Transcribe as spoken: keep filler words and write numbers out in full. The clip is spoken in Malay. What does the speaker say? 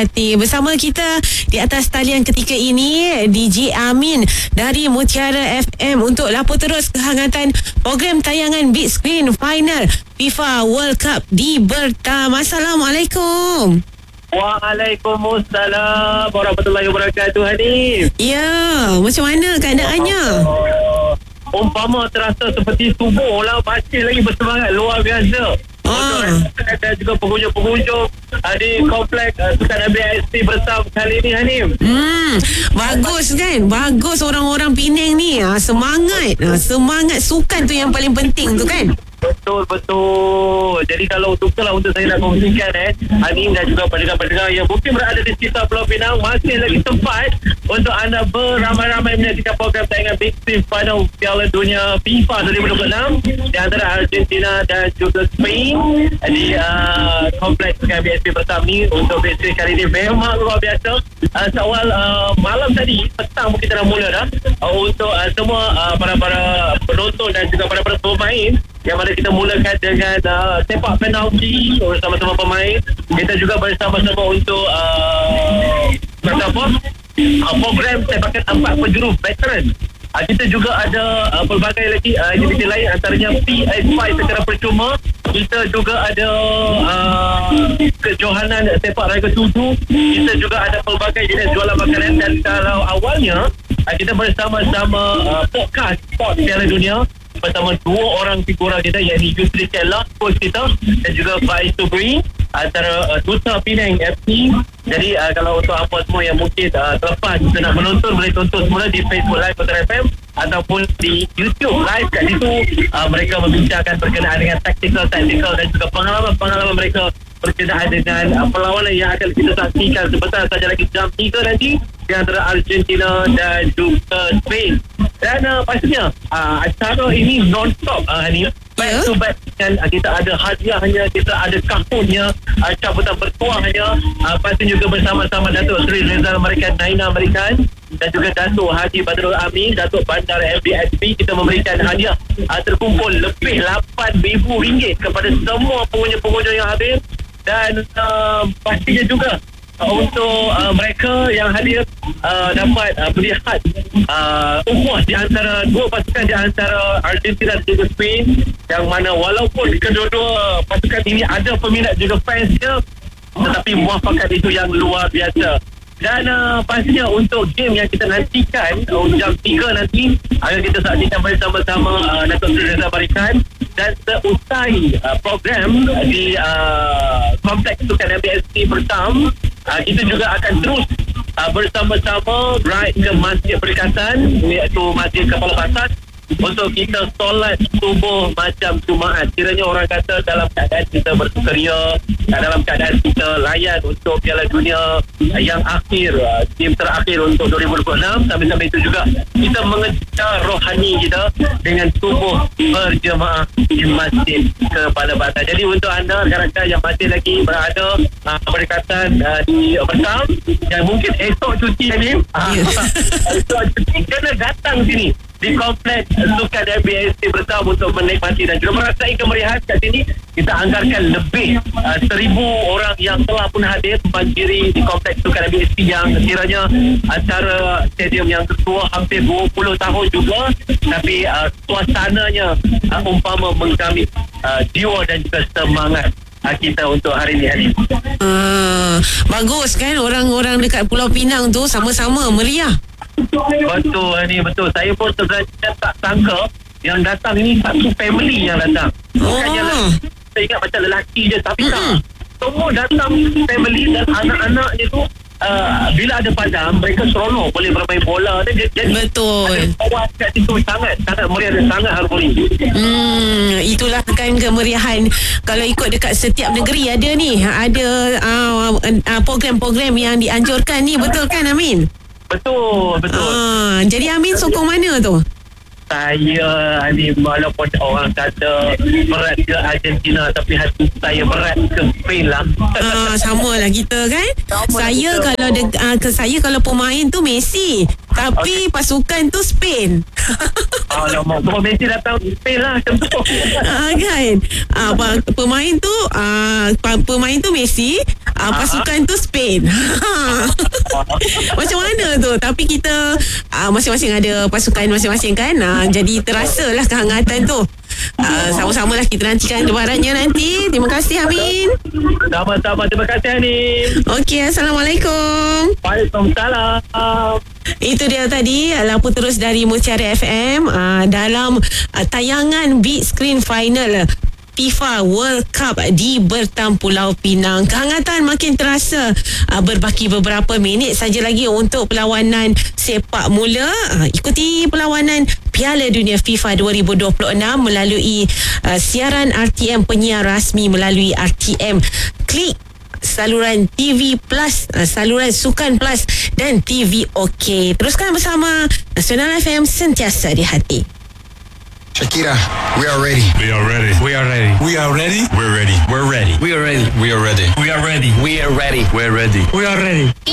hati. Bersama kita di atas talian ketika ini D J Amin dari Mutiara F M untuk lapor terus kehangatan program tayangan Big Screen Final FIFA World Cup di Bertam. Assalamualaikum. Waalaikumsalam warahmatullahi wabarakatuh, Hanif. Ya, macam mana keadaannya? Oh, umpama terasa seperti subuh lah, masih lagi bersemangat luar biasa. Ah. Ada juga pengunjung-pengunjung di kompleks uh, Sukan W S P Bertam kali ni, Hanif. Hmm, bagus kan? Bagus orang-orang Penang ni. Ha, semangat. Ha, semangat sukan tu yang paling penting tu kan? Betul, betul. Jadi kalau suka lah untuk saya nak kongsikan eh, Hanif dan juga pendengar-pendengar yang mungkin berada di sekitar Pulau Pinang, masih lagi sempat untuk anda beramai-ramai menyaksikan program tayangan Big Screen Final Piala Dunia FIFA dua ribu dua puluh enam di antara Argentina dan juga Spain di uh, kompleks W S P Bertam ni. Untuk Big Screen kali ini memang luar biasa. Uh, seawal uh, malam tadi, petang pun kita dah mula dah uh, untuk uh, semua uh, para-para penonton dan juga para-para pemain, yang mana kita mulakan dengan uh, sepak penalti bersama-sama pemain. Kita juga bersama-sama untuk uh, bersama uh, program sepakan empat penjuru veteran. Uh, kita juga ada uh, pelbagai lagi uh, aktiviti lain, antaranya P S lima secara percuma. Kita juga ada uh, kejohanan sepak raga tujuh. Kita juga ada pelbagai jenis jualan makanan. Dan kalau awalnya uh, kita bersama-sama uh, podcast Sport Piala Dunia bersama dua orang figura kita, iaitu Yusri Kella, coach kita, dan juga Faiz Subri, antara uh, Duta Penang F C. Jadi uh, kalau untuk apa semua yang mungkin uh, terlepas kita nak menonton, boleh tonton semula di Facebook Live Kota F M ataupun di YouTube Live. Kat situ uh, mereka membincangkan berkenaan dengan taktikal taktikal dan juga pengalaman-pengalaman mereka berkenaan dengan uh, perlawanan yang akan kita saksikan sebentar saja lagi jam tiga nanti di antara Argentina dan juga Spain. Dan uh, pastinya uh, acara ini non-stop, uh, ni back to back. Dan uh, kita ada hadiahnya, kita ada kahunnya, uh, cabutan bertuahnya. Uh, pastinya juga bersama-sama Datuk Seri Rizal Amerikan, Naina Amerikan, dan juga Datuk Haji Badrul Amin, Datuk Bandar M B S P. Kita memberikan hadiah uh, terkumpul lebih lapan ribu ringgit kepada semua pengunjung-pengunjung yang hadir. Dan uh, pastinya juga Uh, untuk uh, mereka yang hadir uh, dapat uh, melihat uh, ukhuwah di antara dua pasukan, di antara Argentina dan juga Spain, yang mana walaupun kedua-dua pasukan ini ada peminat juga fansnya, tetapi muafakat itu yang luar biasa. Dan uh, pastinya untuk game yang kita nantikan uh, jam tiga nanti akan kita saksikan bersama-sama uh, Datuk Seri Rizal Barikan. Dan seusai uh, program di uh, kompleks Sukan M B S P Bertam, uh, kita juga akan terus uh, bersama-sama ride ke Masjid Perikatan, iaitu Masjid Kepala Batas, untuk kita solat subuh macam Jumaat. Kiranya orang kata dalam keadaan kita bersukaria, dalam keadaan kita layan untuk Piala Dunia yang akhir, game terakhir untuk dua ribu dua puluh enam. Sambil-sambil itu juga kita mengejar rohani kita dengan subuh berjemaah di Masjid Kepala Batas. Jadi untuk anda rakan-rakan yang masih lagi berada uh, berdekatan uh, di Bertam, yang mungkin esok cuti ni, uh, esok cuti, kena datang sini di kompleks Sukan M B S P Bertam untuk menikmati dan juga merasai kemeriahan. Kat sini kita anggarkan lebih uh, seribu orang yang telah pun hadir membanjiri di kompleks Sukan M B S P, yang kiranya acara stadium yang ketua hampir dua puluh tahun juga, tapi uh, suasananya uh, umpama menggamit uh, jiwa dan juga semangat uh, kita untuk hari ini, hari ini. Uh, bagus kan, orang-orang dekat Pulau Pinang tu sama-sama meriah. Betul ni, betul. Saya pun sebenarnya tak sangka yang datang ini satu family yang datang. Bukannya Oh. saya ingat macam lelaki je, tapi Mm-mm. tak. Semua datang family dan anak-anaknya tu uh, bila ada padang, mereka seronok boleh bermain bola. Dan jadi Betul. puas kat situ, sangat sangat meriah dan sangat harmoni. Hmm, itulah kan kemeriahan. Kalau ikut dekat setiap negeri ada ni, ada uh, uh, program-program yang dianjurkan ni, betul kan Amin? Betul, betul. Ah, jadi Amin sokong mana tu? Saya ni walaupun orang kata berat ke Argentina, tapi hati saya berat ke Spain lah. Ah, sama lah kita kan. Sama Saya kita. kalau de, uh, ke saya kalau pemain tu Messi, tapi okay, pasukan tu Spain. Alamak, kalau Messi datang Spain lah macam tu. Ah, kan. Ah, pemain tu ah, pemain tu Messi, uh, pasukan tu Spain. Macam mana tu? Tapi kita uh, masing-masing ada pasukan masing-masing kan. Uh, jadi terasalah kehangatan tu. Uh, sama-sama lah kita nantikan lebarannya nanti. Terima kasih Amin. Sama-sama. Terima kasih Anim. Okey, Assalamualaikum. Waalaikumsalam. Itu dia tadi laporan terus dari Mutiara F M uh, dalam uh, tayangan Big Screen Final FIFA World Cup di Bertam Pulau Pinang. Kehangatan makin terasa. Uh, berbaki beberapa minit saja lagi untuk perlawanan sepak mula. Uh, ikuti perlawanan Piala Dunia FIFA dua ribu dua puluh enam melalui uh, siaran R T M penyiar rasmi melalui R T M. Klik saluran T V Plus, uh, saluran Sukan Plus dan T V OK. Teruskan bersama Nasional F M, sentiasa di hati. Shakira, we are ready. We are ready. We are ready. We are ready. We're ready. We're ready. We are ready. We are ready. We are ready. We are ready. We're ready. We are ready.